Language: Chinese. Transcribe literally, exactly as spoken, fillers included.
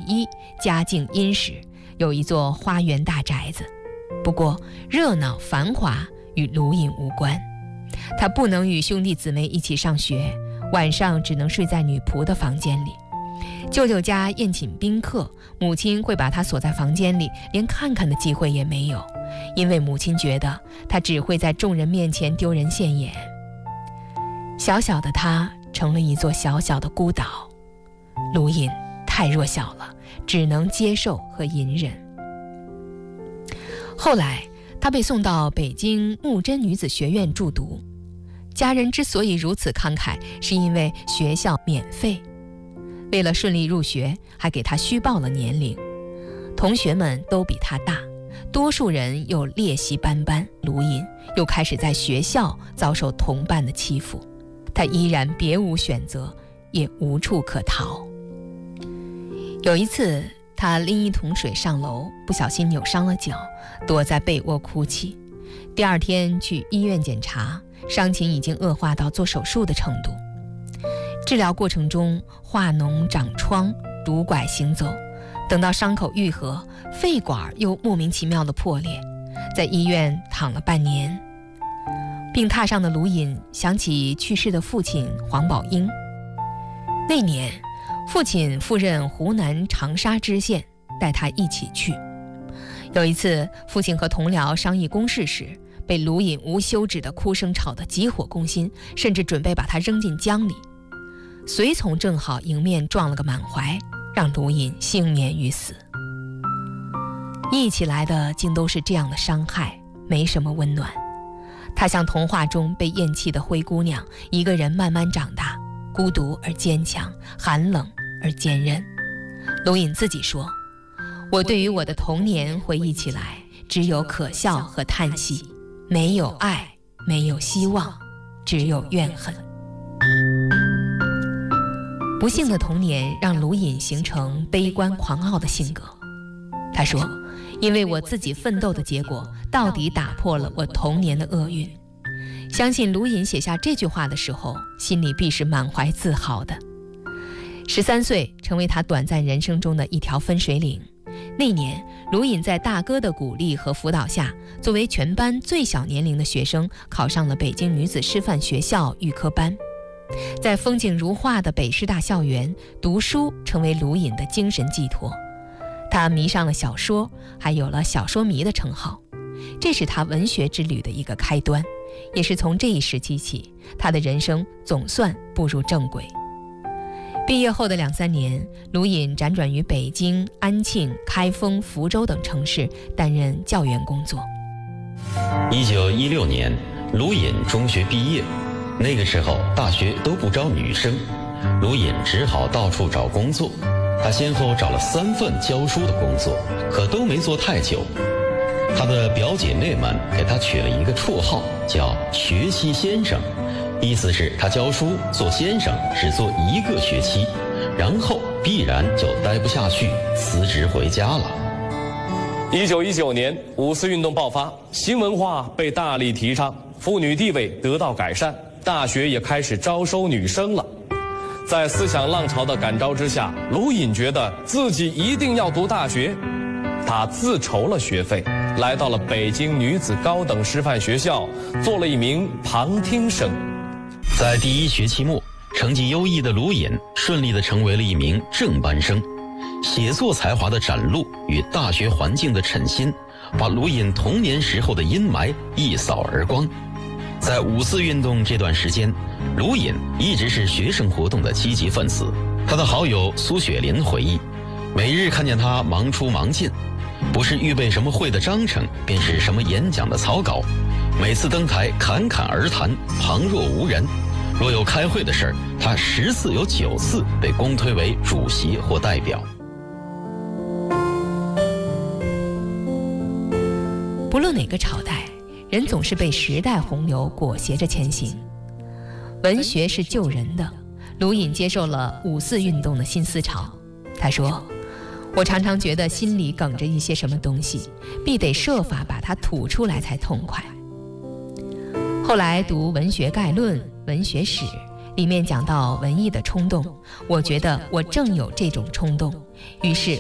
一，家境殷实，有一座花园大宅子。不过热闹繁华与卢隐无关，他不能与兄弟姊妹一起上学，晚上只能睡在女仆的房间里。舅舅家宴请宾客，母亲会把他锁在房间里，连看看的机会也没有，因为母亲觉得他只会在众人面前丢人现眼。小小的他成了一座小小的孤岛，卢隐太弱小了，只能接受和隐忍。后来他被送到北京木真女子学院住读，家人之所以如此慷慨，是因为学校免费，为了顺利入学，还给他虚报了年龄。同学们都比他大，多数人又劣习斑斑，卢隐又开始在学校遭受同伴的欺负，他依然别无选择，也无处可逃。有一次，他拎一桶水上楼，不小心扭伤了脚，躲在被窝哭泣。第二天去医院检查，伤情已经恶化到做手术的程度。治疗过程中化脓长疮，拄拐行走，等到伤口愈合，肺管又莫名其妙的破裂，在医院躺了半年。病榻上的卢隐想起去世的父亲黄宝英。那年父亲赴任湖南长沙知县，带他一起去。有一次，父亲和同僚商议公事时，被卢隐无休止的哭声吵得急火攻心，甚至准备把他扔进江里。随从正好迎面撞了个满怀，让卢隐幸免于死。忆起来的竟都是这样的伤害，没什么温暖。她像童话中被厌弃的灰姑娘，一个人慢慢长大，孤独而坚强，寒冷而坚韧。卢隐自己说，我对于我的童年回忆起来，只有可笑和叹息，没有爱，没有希望，只有怨恨。不幸的童年让卢隐形成悲观狂傲的性格。他说，因为我自己奋斗的结果，到底打破了我童年的厄运。相信卢隐写下这句话的时候，心里必是满怀自豪的。十三岁成为他短暂人生中的一条分水岭。那年，卢隐在大哥的鼓励和辅导下，作为全班最小年龄的学生，考上了北京女子师范学校预科班。在风景如画的北师大校园，读书成为卢隐的精神寄托。他迷上了小说，还有了小说迷的称号。这是他文学之旅的一个开端，也是从这一时期起，他的人生总算步入正轨。毕业后的两三年，卢隐辗转于北京、安庆、开封、福州等城市，担任教员工作。 一九一六年，卢隐中学毕业。那个时候大学都不招女生，卢隐只好到处找工作。他先后找了三份教书的工作，可都没做太久。他的表姐妹们给他取了一个绰号，叫学期先生，意思是他教书做先生只做一个学期，然后必然就待不下去，辞职回家了。 一九一九年，五四运动爆发，新文化被大力提倡，妇女地位得到改善，大学也开始招收女生了。在思想浪潮的感召之下，卢隐觉得自己一定要读大学。他自筹了学费，来到了北京女子高等师范学校，做了一名旁听生。 在第一学期末，成绩优异的卢隐顺利地成为了一名正班生。写作才华的展露与大学环境的称心，把卢隐童年时候的阴霾一扫而光。在五四运动这段时间，卢隐一直是学生活动的积极分子。他的好友苏雪林回忆，每日看见他忙出忙进，不是预备什么会的章程，便是什么演讲的草稿。每次登台侃侃而谈，旁若无人。若有开会的事儿，他十次有九次被公推为主席或代表。 不论哪个朝代，人总是被时代洪流裹挟着前行。文学是救人的，卢隐接受了五四运动的新思潮。他说，我常常觉得心里梗着一些什么东西，必得设法把它吐出来才痛快。后来读文学概论、文学史，里面讲到文艺的冲动，我觉得我正有这种冲动，于是